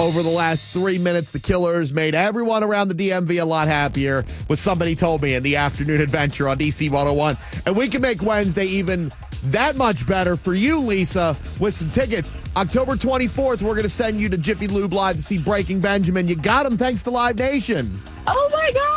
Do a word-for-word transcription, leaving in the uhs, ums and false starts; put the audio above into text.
over the last three minutes. The Killers made everyone around the D M V a lot happier, what somebody told me in the afternoon adventure on D C one oh one. And we can make Wednesday even that much better for you, Lisa, with some tickets. October twenty-fourth, we're going to send you to Jiffy Lube Live to see Breaking Benjamin. You got them thanks to Live Nation. Oh, my God.